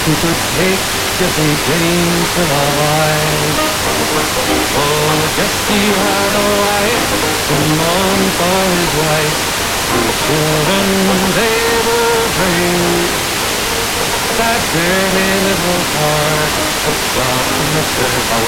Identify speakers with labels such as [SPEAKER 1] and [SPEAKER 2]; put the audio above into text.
[SPEAKER 1] who could take Jesse James to the light. Oh, Jesse had a wife who mourned for his wife. His children, they will drink that dirty little heart of John Mr.